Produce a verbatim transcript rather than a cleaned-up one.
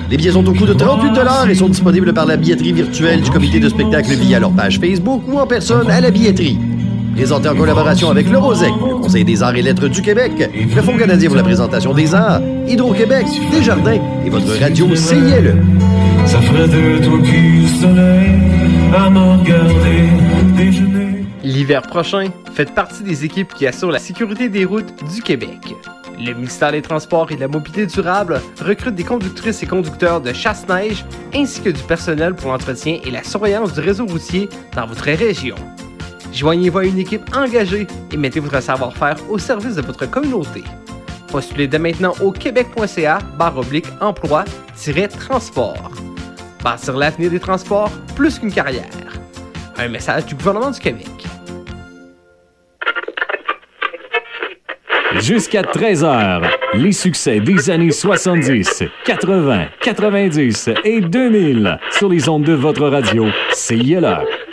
Les billets sont au coût de trente-huit dollars et sont disponibles par la billetterie virtuelle du comité de spectacle via leur page Facebook ou en personne à la billetterie. Présenté en collaboration avec le ROSEC, le Conseil des arts et lettres du Québec, le Fonds canadien pour la présentation des arts, Hydro-Québec, Desjardins et votre radio C I L E. Ça ferait de toi qui soleil à me regarder déjeuner. L'hiver prochain, faites partie des équipes qui assurent la sécurité des routes du Québec. Le ministère des Transports et de la Mobilité durable recrute des conductrices et conducteurs de chasse-neige ainsi que du personnel pour l'entretien et la surveillance du réseau routier dans votre région. Joignez-vous à une équipe engagée et mettez votre savoir-faire au service de votre communauté. Postulez dès maintenant au québec.ca barre oblique emploi-transport. Bâtir l'avenir des transports plus qu'une carrière. Un message du gouvernement du Québec. Jusqu'à treize heures, les succès des années soixante-dix, quatre-vingts, quatre-vingt-dix et deux mille sur les ondes de votre radio C I L E.